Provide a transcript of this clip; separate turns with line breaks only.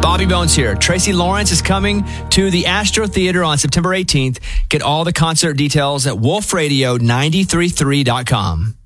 Bobby Bones here. Tracy Lawrence is coming to the Astro Theater on September 18th. Get all the concert details at wolfradio933.com.